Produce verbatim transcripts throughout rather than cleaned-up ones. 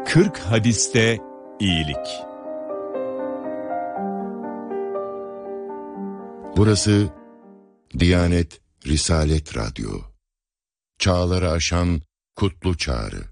kırk hadiste iyilik. Burası Diyanet Risalet Radyo. Çağları aşan kutlu çağrı.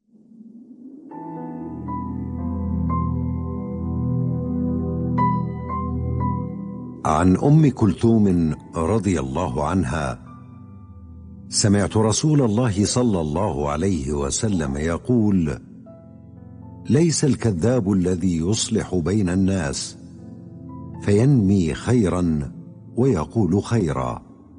عن أم كلثوم رضي الله عنها سمعت رسول الله صلى الله عليه وسلم يقول: ليس الكذاب الذي يصلح بين الناس فينمي خيرا ويقول خيرا.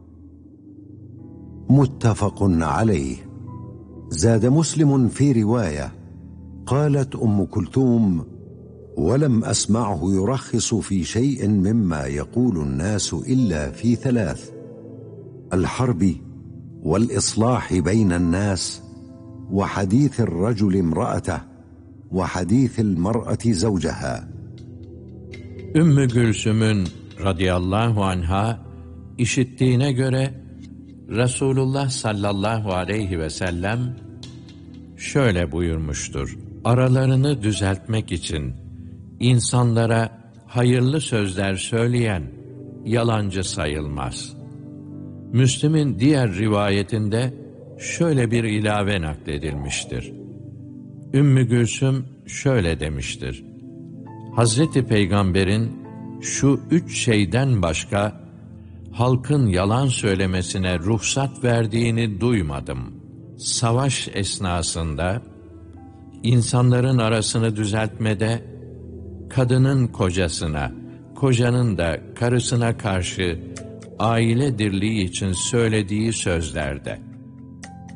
متفق عليه. زاد مسلم في رواية: قالت أم كلثوم: ولم أسمعه يرخص في شيء مما يقول الناس إلا في ثلاث: الحرب والإصلاح بين الناس وحديث الرجل امرأته وحديث المرأة زوجها. Ümmü Gülsüm'ün radıyallahu anha işittiğine göre Resulullah sallallahu aleyhi ve sellem şöyle buyurmuştur: aralarını düzeltmek için insanlara hayırlı sözler söyleyen yalancı sayılmaz. Müslim'in diğer rivayetinde şöyle bir ilave nakledilmiştir: Ümmü Gülsüm şöyle demiştir: Hazreti Peygamber'in şu üç şeyden başka halkın yalan söylemesine ruhsat verdiğini duymadım. Savaş esnasında, insanların arasını düzeltmede, kadının kocasına, kocanın da karısına karşı aile dirliği için söylediği sözlerde.